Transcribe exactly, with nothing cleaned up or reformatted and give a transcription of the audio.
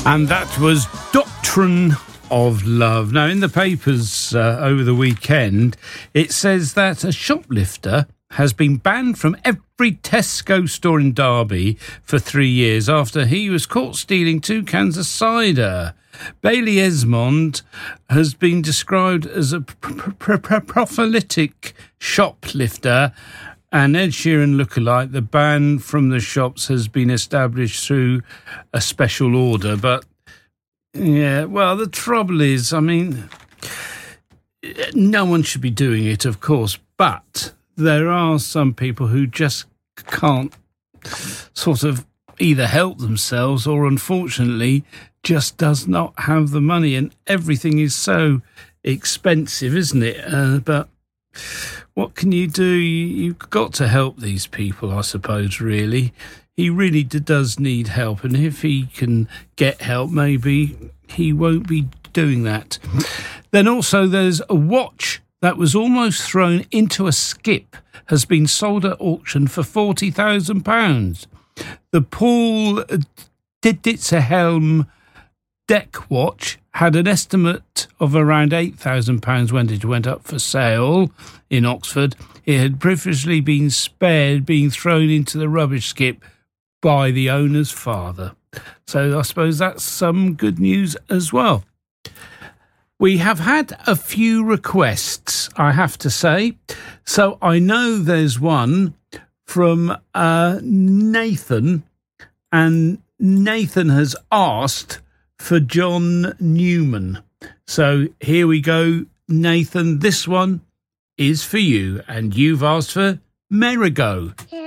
And that was Doctrine of Love. Now, in the papers uh, over the weekend, it says that a shoplifter has been banned from every Tesco store in Derby for three years after he was caught stealing two cans of cider. Bailey Esmond has been described as a prolific shoplifter and Ed Sheeran lookalike. The ban from the shops has been established through a special order. But, yeah, well, the trouble is, I mean, no one should be doing it, of course, but there are some people who just can't sort of either help themselves or, unfortunately, just does not have the money, and everything is so expensive, isn't it? Uh, but what can you do? You've got to help these people, I suppose, really. He really does need help, and if he can get help, maybe he won't be doing that. Then also there's a watch that was almost thrown into a skip has been sold at auction for forty thousand pounds. The Paul Ditzer-Helm deck watch had an estimate of around eight thousand pounds when it went up for sale in Oxford. It had previously been spared being thrown into the rubbish skip by the owner's father. So I suppose that's some good news as well. We have had a few requests, I have to say. So I know there's one from uh, Nathan, and Nathan has asked for John Newman. So here we go, Nathan. This one is for you, and you've asked for Merigo.